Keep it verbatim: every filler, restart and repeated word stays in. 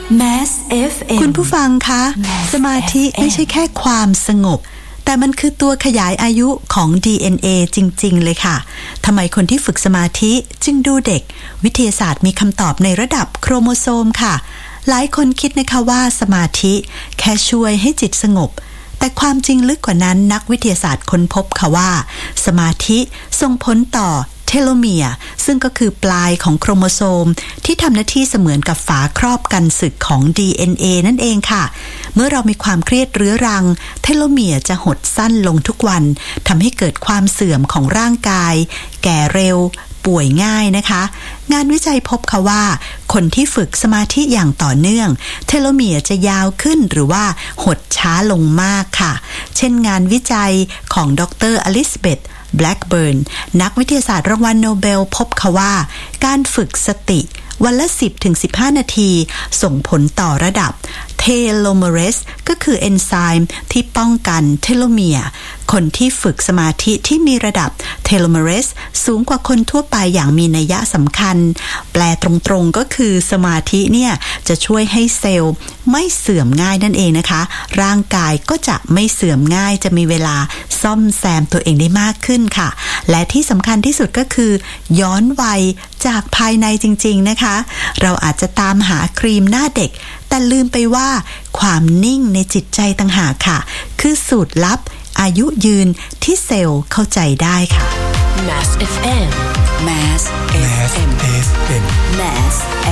Mass เอฟ เอ็มคุณผู้ฟังคะ Mass สมาธิเอฟ เอ็มไม่ใช่แค่ความสงบแต่มันคือตัวขยายอายุของ ดี เอ็น เอ จริงๆเลยค่ะทำไมคนที่ฝึกสมาธิจึงดูเด็กวิทยาศาสตร์มีคำตอบในระดับโครโมโซมค่ะหลายคนคิดนะคะว่าสมาธิแค่ช่วยให้จิตสงบแต่ความจริงลึกกว่านั้นนักวิทยาศาสตร์ค้นพบค่ะว่าสมาธิส่งผลต่อเทโลเมียร์ซึ่งก็คือปลายของโครโมโซมที่ทำหน้าที่เสมือนกับฝาครอบกันสึกของ ดี เอ็น เอ นั่นเองค่ะเมื่อเรามีความเครียดเรื้อรังเทโลเมียร์จะหดสั้นลงทุกวันทำให้เกิดความเสื่อมของร่างกายแก่เร็วป่วยง่ายนะคะงานวิจัยพบค่ะว่าคนที่ฝึกสมาธิอย่างต่อเนื่องเทโลเมียร์จะยาวขึ้นหรือว่าหดช้าลงมากค่ะเช่นงานวิจัยของดร.อลิซาเบธแบล็กเบิร์นนักวิทยาศาสตร์รางวัลโนเบลพบค่ะว่าการฝึกสติวันละ สิบถึงสิบห้า นาทีส่งผลต่อระดับเทโลเมเรสก็คือเอนไซม์ที่ป้องกันเทโลเมียร์คนที่ฝึกสมาธิที่มีระดับเทโลเมเรสสูงกว่าคนทั่วไปอย่างมีนัยสำคัญแปลตรงๆก็คือสมาธิเนี่ยจะช่วยให้เซลล์ไม่เสื่อมง่ายนั่นเองนะคะร่างกายก็จะไม่เสื่อมง่ายจะมีเวลาซ่อมแซมตัวเองได้มากขึ้นค่ะและที่สำคัญที่สุดก็คือย้อนวัยจากภายในจริงๆนะคะเราอาจจะตามหาครีมหน้าเด็กแต่ลืมไปว่าความนิ่งในจิตใจต่างหากค่ะคือสูตรลับอายุยืนที่เซลล์เข้าใจได้ค่ะ Mass เอฟ เอ็ม Mass เอฟ เอ็ม Mass เอฟ เอ็ม Mass